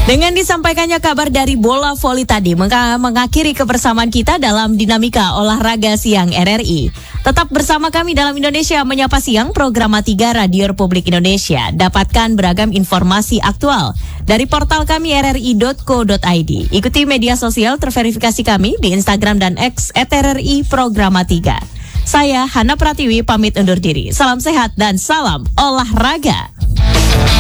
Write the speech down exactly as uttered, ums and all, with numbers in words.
Dengan disampaikannya kabar dari bola voli tadi, meng- mengakhiri kebersamaan kita dalam dinamika olahraga siang R R I. Tetap bersama kami dalam Indonesia Menyapa Siang, program tiga Radio Republik Indonesia. Dapatkan beragam informasi aktual dari portal kami r r i dot co dot i d. Ikuti media sosial terverifikasi kami di Instagram dan X et R R I Programa tiga. Saya Hana Pratiwi pamit undur diri. Salam sehat dan salam olahraga.